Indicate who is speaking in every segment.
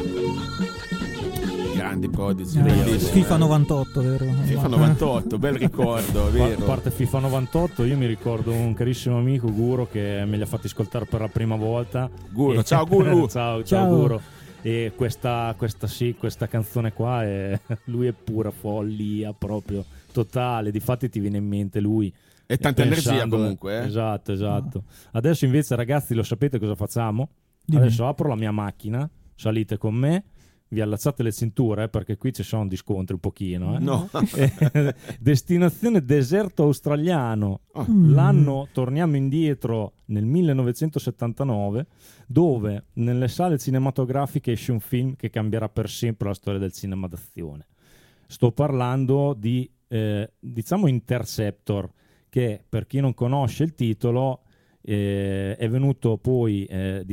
Speaker 1: Grandi Prodigy,
Speaker 2: FIFA 98, vero?
Speaker 1: FIFA 98, bel ricordo, vero?
Speaker 3: A parte FIFA 98, io mi ricordo un carissimo amico, Guro, che me li ha fatti ascoltare per la prima volta.
Speaker 1: Guro, ciao Guru.
Speaker 3: ciao Guro. E questa canzone qua lui è pura follia proprio totale, difatti ti viene in mente lui.
Speaker 1: E tanta energia comunque, eh?
Speaker 3: Esatto. Adesso invece, ragazzi, lo sapete cosa facciamo? Adesso apro la mia macchina, salite con me, vi allacciate le cinture, perché qui ci sono di scontri un pochino.
Speaker 1: No.
Speaker 3: Destinazione deserto australiano. L'anno, torniamo indietro nel 1979, dove nelle sale cinematografiche esce un film che cambierà per sempre la storia del cinema d'azione. Sto parlando di Interceptor, che per chi non conosce il titolo è venuto poi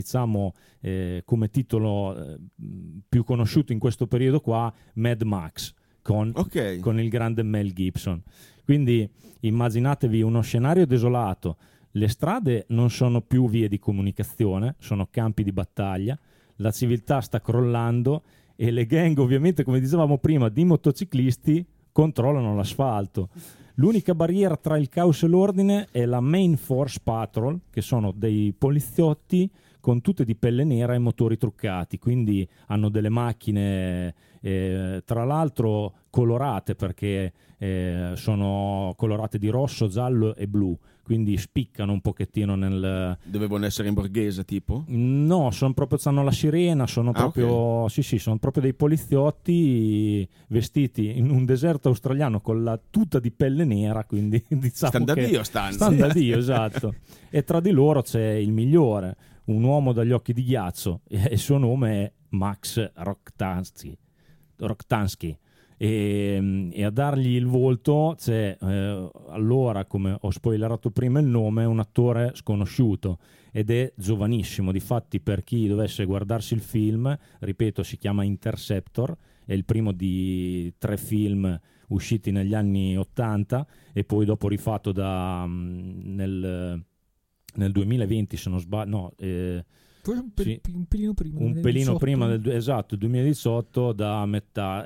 Speaker 3: come titolo più conosciuto in questo periodo qua, Mad Max, con il grande Mel Gibson. Quindi immaginatevi uno scenario desolato, le strade non sono più vie di comunicazione, sono campi di battaglia, la civiltà sta crollando e le gang, ovviamente, come dicevamo prima, di motociclisti controllano l'asfalto. L'unica barriera tra il caos e l'ordine è la Main Force Patrol, che sono dei poliziotti con tutte di pelle nera e motori truccati, quindi hanno delle macchine tra l'altro colorate, perché sono colorate di rosso, giallo e blu, quindi spiccano un pochettino nel...
Speaker 1: Dovevano essere in borghese tipo?
Speaker 3: No, hanno la sirena, sono proprio sono proprio dei poliziotti vestiti in un deserto australiano con la tuta di pelle nera, quindi diciamo stanno da Dio, esatto. E tra di loro c'è il migliore, un uomo dagli occhi di ghiaccio, e il suo nome è Max Roktansky. E a dargli il volto c'è allora, come ho spoilerato prima il nome, un attore sconosciuto ed è giovanissimo. Difatti, per chi dovesse guardarsi il film, ripeto, si chiama Interceptor, è il primo di 3 film usciti negli anni 80 e poi dopo rifatto nel 2020, se non sbaglio,
Speaker 2: un pelino prima.
Speaker 3: Un pelino prima del 2018, da metà.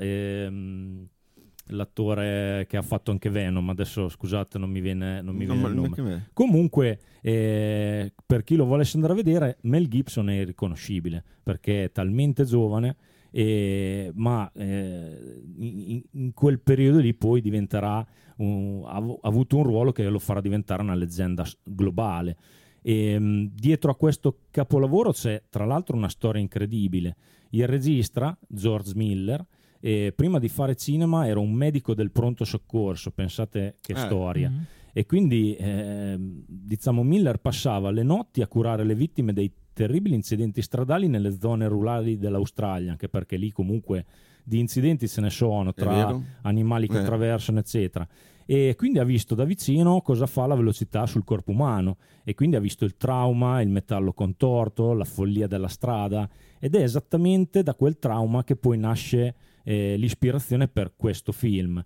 Speaker 3: L'attore che ha fatto anche Venom, adesso scusate non mi viene il nome. Comunque per chi lo volesse andare a vedere, Mel Gibson è irriconoscibile perché è talmente giovane, ma in quel periodo lì poi diventerà ha avuto un ruolo che lo farà diventare una leggenda globale. E dietro a questo capolavoro c'è tra l'altro una storia incredibile. Il regista George Miller, prima di fare cinema, era un medico del pronto soccorso, pensate che storia. E quindi Miller passava le notti a curare le vittime dei terribili incidenti stradali nelle zone rurali dell'Australia, anche perché lì comunque di incidenti se ne sono, tra animali che attraversano eccetera. E quindi ha visto da vicino cosa fa la velocità sul corpo umano, e quindi ha visto il trauma, il metallo contorto, la follia della strada, ed è esattamente da quel trauma che poi nasce l'ispirazione per questo film.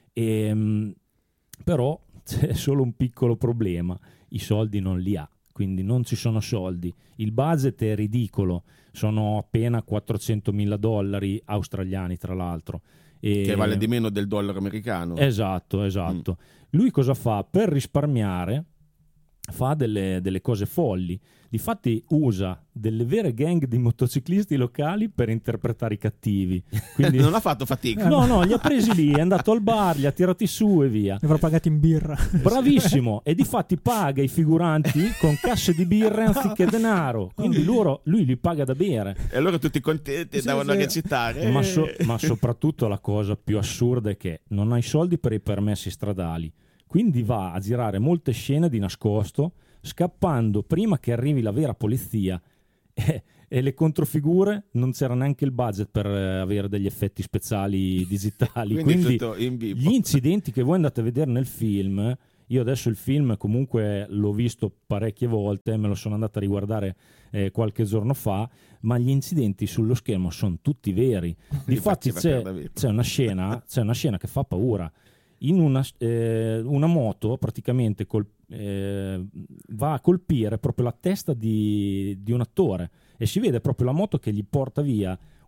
Speaker 3: Però c'è solo un piccolo problema: i soldi non li ha, quindi non ci sono soldi, il budget è ridicolo, sono appena $400.000 australiani tra l'altro.
Speaker 1: Che vale di meno del dollaro americano.
Speaker 3: Esatto. Lui cosa fa? Per risparmiare fa delle cose folli. Difatti usa delle vere gang di motociclisti locali per interpretare i cattivi. Quindi
Speaker 1: non ha fatto fatica.
Speaker 3: No, li ha presi lì, è andato al bar, li ha tirati su e via.
Speaker 2: Li avrò pagati in birra.
Speaker 3: Bravissimo. E difatti paga i figuranti con casse di birra anziché denaro. Quindi lui li paga da bere.
Speaker 1: E allora tutti contenti andavano a recitare.
Speaker 3: Ma soprattutto la cosa più assurda è che non ha i soldi per i permessi stradali. Quindi va a girare molte scene di nascosto, scappando prima che arrivi la vera polizia, e le controfigure non c'era neanche il budget per avere degli effetti speciali digitali. Quindi gli incidenti che voi andate a vedere nel film, io adesso il film comunque l'ho visto parecchie volte, me lo sono andato a riguardare qualche giorno fa, ma gli incidenti sullo schermo sono tutti veri. Difatti c'è una scena che fa paura. In una moto praticamente va a colpire proprio la testa di un attore, e si vede proprio la moto che gli porta via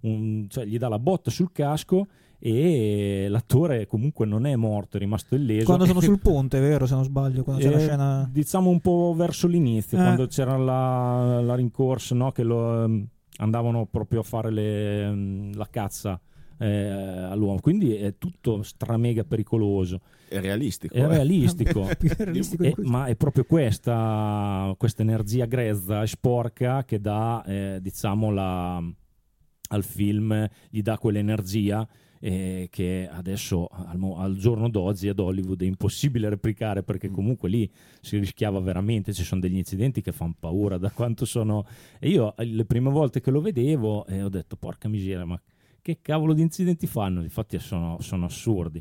Speaker 3: cioè gli dà la botta sul casco e l'attore comunque non è morto, è rimasto illeso.
Speaker 2: Quando sono sul ponte, vero, se non sbaglio, quando c'è la scena,
Speaker 3: diciamo un po' verso l'inizio, quando c'era la rincorsa, no? Che andavano proprio a fare la cazza all'uomo, quindi è tutto stramega pericoloso.
Speaker 1: È realistico.
Speaker 3: È realistico.
Speaker 2: Ma
Speaker 3: è proprio questa energia grezza e sporca che dà diciamo al film, gli dà quell'energia che adesso al giorno d'oggi ad Hollywood è impossibile replicare, perché comunque lì si rischiava veramente, ci sono degli incidenti che fanno paura da quanto sono, e io le prime volte che lo vedevo ho detto porca miseria, ma che cavolo di incidenti fanno? Infatti sono assurdi.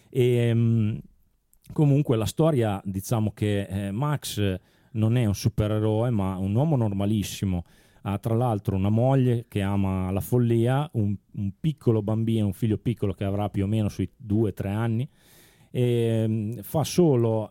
Speaker 3: E comunque la storia, diciamo che Max non è un supereroe ma un uomo normalissimo. Ha tra l'altro una moglie che ama la follia, un piccolo bambino, un figlio piccolo che avrà più o meno sui 2-3 anni, e fa solo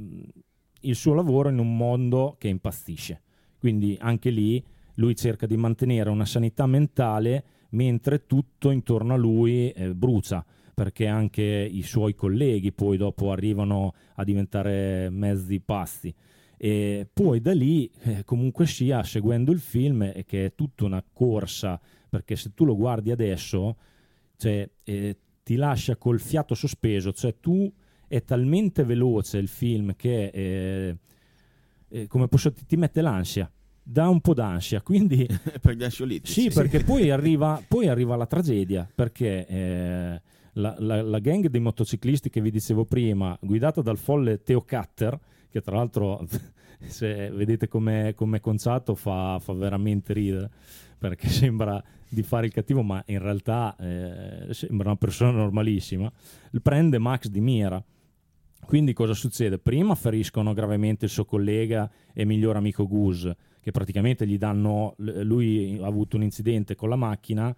Speaker 3: il suo lavoro in un mondo che impazzisce. Quindi anche lì lui cerca di mantenere una sanità mentale mentre tutto intorno a lui brucia, perché anche i suoi colleghi poi dopo arrivano a diventare mezzi pazzi. E poi da lì comunque sia, seguendo il film, che è tutta una corsa, perché se tu lo guardi adesso, cioè, ti lascia col fiato sospeso, cioè tu è talmente veloce il film che come posso ti mette l'ansia, dà un po' d'ansia, quindi
Speaker 1: per gli ansiolitici.
Speaker 3: sì, perché poi arriva la tragedia, perché la gang dei motociclisti che vi dicevo prima, guidata dal folle Theo Cutter, che tra l'altro se vedete com'è conciato fa veramente ridere, perché sembra di fare il cattivo ma in realtà sembra una persona normalissima, prende Max di mira. Quindi cosa succede? Prima feriscono gravemente il suo collega e miglior amico Gus, che praticamente gli danno, lui ha avuto un incidente con la macchina,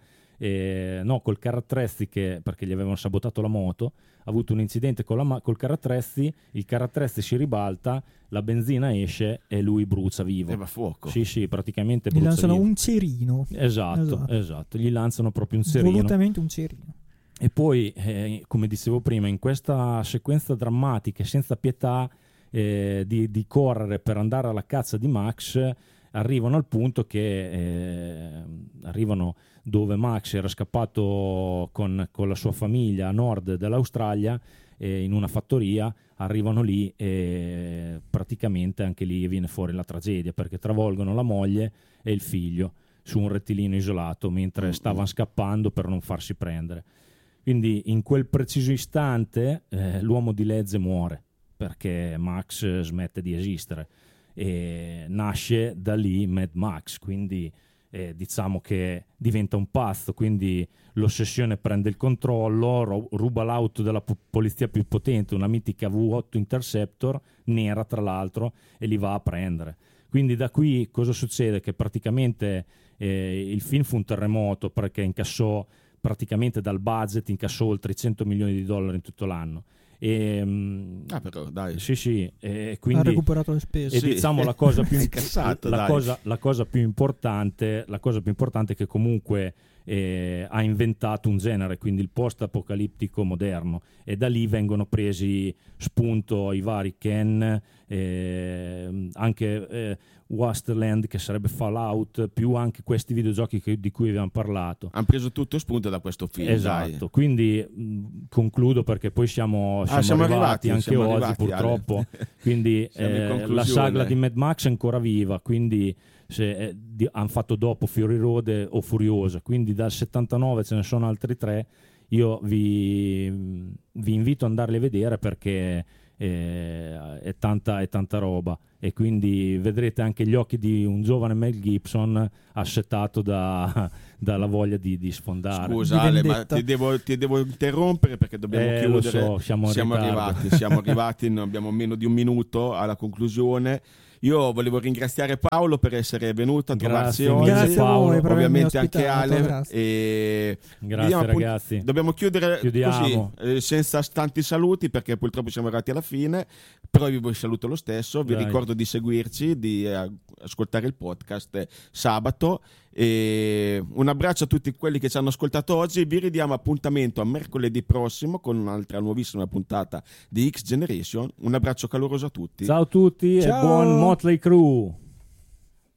Speaker 3: col carrattrezzi, perché gli avevano sabotato la moto, ha avuto un incidente col carrattrezzi, il carrattrezzi si ribalta, la benzina esce e lui brucia vivo.
Speaker 1: E va a fuoco.
Speaker 3: Sì, praticamente
Speaker 2: gli
Speaker 3: brucia
Speaker 2: lanciano
Speaker 3: vivo.
Speaker 2: un cerino.
Speaker 3: Esatto, gli lanciano proprio un cerino.
Speaker 2: Volutamente un cerino.
Speaker 3: E poi, come dicevo prima, in questa sequenza drammatica senza pietà di correre per andare alla caccia di Max, arrivano al punto che arrivano dove Max era scappato con la sua famiglia a nord dell'Australia, in una fattoria. Arrivano lì e praticamente anche lì viene fuori la tragedia, perché travolgono la moglie e il figlio su un rettilineo isolato mentre stavano scappando per non farsi prendere. Quindi in quel preciso istante l'uomo di legge muore, perché Max smette di esistere, e nasce da lì Mad Max. Quindi diciamo che diventa un pazzo, quindi l'ossessione prende il controllo, ruba l'auto della polizia più potente, una mitica V8 Interceptor nera tra l'altro, e li va a prendere. Quindi da qui cosa succede? Che praticamente il film fu un terremoto, perché incassò praticamente dal budget, incassò oltre $100 milioni in tutto l'anno.
Speaker 1: Però dai.
Speaker 3: Sì, quindi
Speaker 2: ha recuperato le spese.
Speaker 3: E diciamo la cosa più
Speaker 1: la
Speaker 3: cosa più importante è che comunque ha inventato un genere, quindi il post apocalittico moderno, e da lì vengono presi spunto i vari Ken, anche Wasteland, che sarebbe Fallout, più anche questi videogiochi di cui abbiamo parlato.
Speaker 1: Hanno preso tutto spunto da questo film.
Speaker 3: Esatto,
Speaker 1: dai.
Speaker 3: Quindi concludo, perché poi siamo arrivati anche oggi, purtroppo. Quindi la saga di Mad Max è ancora viva, quindi hanno fatto dopo Fury Road o Furiosa, quindi dal 79 ce ne sono altri 3. Io vi invito ad andarli a vedere, perché è tanta roba, e quindi vedrete anche gli occhi di un giovane Mel Gibson assetato dalla voglia di sfondare.
Speaker 1: Scusa Ale, ma ti devo interrompere, perché dobbiamo chiudere.
Speaker 3: Lo so, siamo
Speaker 1: arrivati, non abbiamo meno di un minuto alla conclusione. Io volevo ringraziare Paolo per essere venuto a trovarsi oggi.
Speaker 2: Grazie Paolo,
Speaker 1: ovviamente anche Ale.
Speaker 3: Grazie ragazzi.
Speaker 1: Dobbiamo chiudere così, senza tanti saluti, perché purtroppo siamo arrivati alla fine, però io vi saluto lo stesso. Vi ricordo di seguirci, di ascoltare il podcast sabato, E un abbraccio a tutti quelli che ci hanno ascoltato oggi. Vi ridiamo appuntamento a mercoledì prossimo con un'altra nuovissima puntata di X Generation. Un abbraccio caloroso a tutti.
Speaker 3: Ciao a tutti. Ciao. E buon Motley Crue.